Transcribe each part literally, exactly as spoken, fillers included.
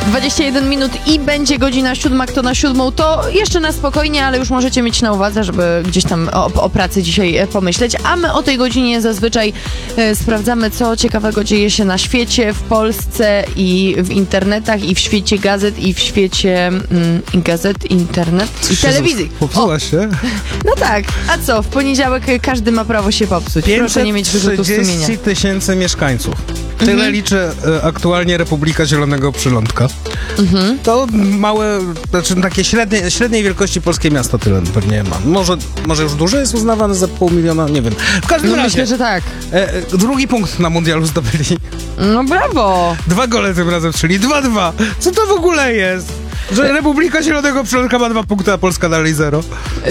dwadzieścia jeden minut i będzie godzina siódma. Kto na siódmą, to jeszcze na spokojnie, ale już możecie mieć na uwadze, żeby gdzieś tam o, o pracy dzisiaj pomyśleć. A my o tej godzinie zazwyczaj e, sprawdzamy, co ciekawego dzieje się na świecie, w Polsce i w internetach, i w świecie gazet, i w świecie mm, gazet, internet i telewizji. Popsułaś się? No tak, a co? W poniedziałek każdy ma prawo się popsuć. Proszę nie mieć wyrzutu sumienia. pięćset trzydzieści tysięcy mieszkańców. Tyle mhm. liczy e, aktualnie Republika Zielonego Przylądka. Mhm. To małe, znaczy takie średnie, średniej wielkości polskie miasto tyle pewnie ma. Może, może już duże jest uznawane za pół miliona, nie wiem. W każdym no razie. Myślę, że tak. E, e, drugi punkt na mundialu zdobyli. No brawo! Dwa gole tym razem strzeli. dwa dwa. Co to w ogóle jest? Że Republika Zielonego Przylądka ma dwa punkty, a Polska dalej zero.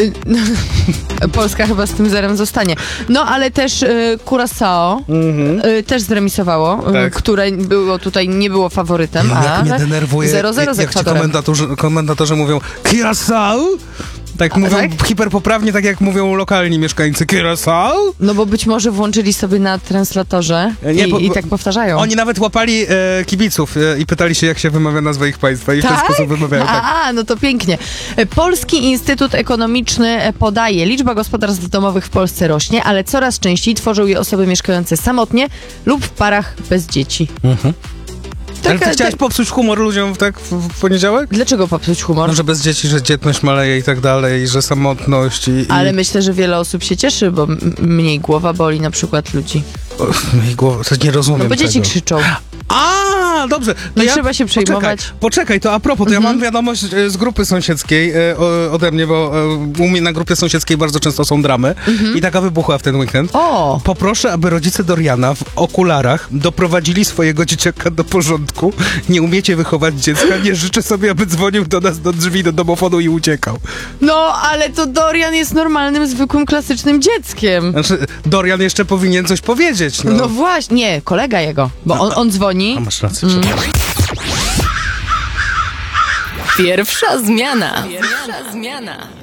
Polska chyba z tym zerem zostanie. No, ale też y, Curaçao mm-hmm. y, też zremisowało, tak. y, które było tutaj, nie było faworytem. Ja, a jak mnie denerwuje, zero zero jak, z jak ci Ekwadorem. komentatorzy, komentatorzy mówią Curaçao? Tak a, mówią tak? hiperpoprawnie, tak jak mówią lokalni mieszkańcy Curaçao. No bo być może włączyli sobie na translatorze nie, i, bo, i tak powtarzają. Oni nawet łapali e, kibiców e, i pytali się, jak się wymawia nazwę ich państwa i tak? w ten sposób wymawiają. Tak. A, no to pięknie. Polski Instytut Ekonomiczny podaje, liczba gospodarstw domowych w Polsce rośnie, ale coraz częściej tworzą je osoby mieszkające samotnie lub w parach bez dzieci. Mhm. Ale ty chciałaś popsuć humor ludziom tak w, w poniedziałek? Dlaczego popsuć humor? No, że bez dzieci, że dzietność maleje i tak dalej, że samotność i... Ale i... myślę, że wiele osób się cieszy, bo m- mniej głowa boli na przykład ludzi. O, mniej głowa, to nie rozumiem No bo tego. dzieci krzyczą. A, dobrze. To nie ja... trzeba się przejmować. Poczekaj, poczekaj, to a propos, to ja mam wiadomość z grupy sąsiedzkiej e, o, ode mnie, bo e, u mnie na grupie sąsiedzkiej bardzo często są dramy i taka wybuchła w ten weekend. O! Poproszę, aby rodzice Doriana w okularach doprowadzili swojego dzieciaka do porządku. Nie umiecie wychować dziecka, nie życzę sobie, aby dzwonił do nas do drzwi, do domofonu i uciekał. No, ale to Dorian jest normalnym, zwykłym, klasycznym dzieckiem. Znaczy, Dorian jeszcze powinien coś powiedzieć. No, no właśnie, nie, kolega jego, bo on, on dzwoni. A masz rację, mm. Pierwsza zmiana. Pierwsza zmiana.